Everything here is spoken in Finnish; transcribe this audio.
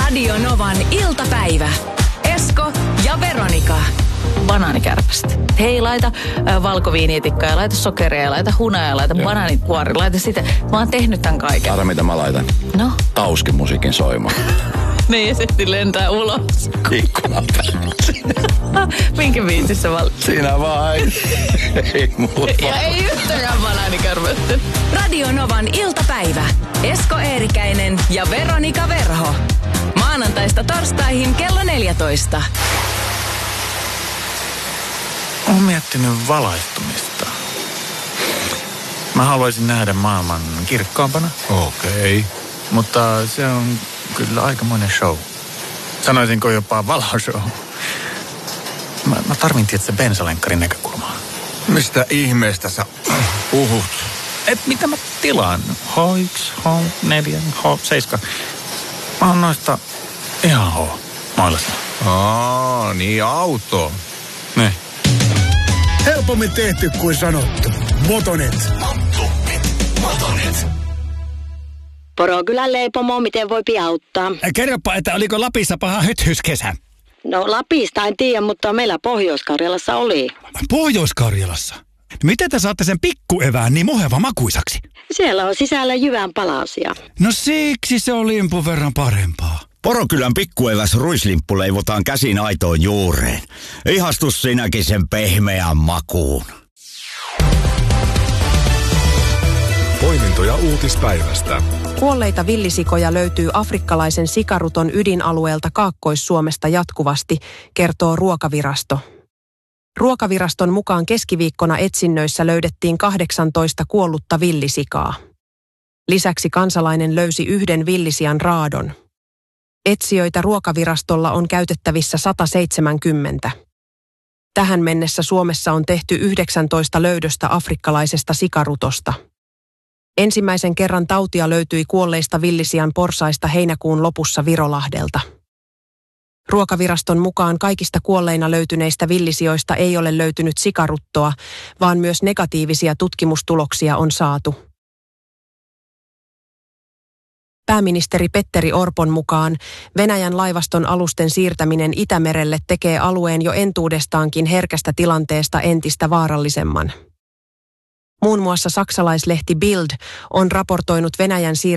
Radio Novan iltapäivä. Esko ja Veronika. Banaanikärpästä. Hei, laita valkoviinietikkaa, laita sokeria, laita hunajaa, laita banaanikuori, laita sitä. Mä oon tehnyt tämän kaiken. Arra, mitä mä laitan? No? Tauskin musiikin soimaan. Ne jäsetti lentää ulos. Ikkunalta. Minkä viitissä valitsit? Siinä vaan. Ei muuta. Ja ei yhtäkään banaanikärpästä. Radio Novan iltapäivä. Esko Eerikäinen ja Veronika Verho. Maanantaista torstaihin kello 14. Olen miettinyt valaistumista. Mä haluaisin nähdä maailman kirkkaampana. Okei. Mutta se on kyllä aikamoinen show. Sanoisinko jopa valoshow. Mä tarvin tietysti bensalenkkarin näkökulmaa. Mistä ihmeestä sä puhut? Et mitä mä tilaan? H1, H4, H7. Mä oon noista ihan H-mailasta. Niin auto. Ne. Helpommin tehty kuin sanottu. Motonet. Porokylän leipomo, miten voi auttaa? Kerropa, että oliko Lapissa paha hythyskesä? No Lapista en tiedä, mutta meillä Pohjois-Karjalassa oli. Pohjois-Karjalassa? Miten te saatte sen pikkuevään niin muheva makuisaksi? Siellä on sisällä jyvän palasia. No siksi se on limpun verran parempaa. Porokylän pikkueväs ruislimppu leivotaan käsin aitoon juureen. Ihastus sinäkin sen pehmeän makuun. Poimintoja uutispäivästä. Kuolleita villisikoja löytyy afrikkalaisen sikaruton ydinalueelta Kaakkois-Suomesta jatkuvasti, kertoo Ruokavirasto. Ruokaviraston mukaan keskiviikkona etsinnöissä löydettiin 18 kuollutta villisikaa. Lisäksi kansalainen löysi yhden villisian raadon. Etsijöitä Ruokavirastolla on käytettävissä 170. Tähän mennessä Suomessa on tehty 19 löydöstä afrikkalaisesta sikarutosta. Ensimmäisen kerran tautia löytyi kuolleista villisian porsaista heinäkuun lopussa Virolahdelta. Ruokaviraston mukaan kaikista kuolleina löytyneistä villisijoista ei ole löytynyt sikaruttoa, vaan myös negatiivisia tutkimustuloksia on saatu. Pääministeri Petteri Orpon mukaan Venäjän laivaston alusten siirtäminen Itämerelle tekee alueen jo entuudestaankin herkästä tilanteesta entistä vaarallisemman. Muun muassa saksalaislehti Bild on raportoinut Venäjän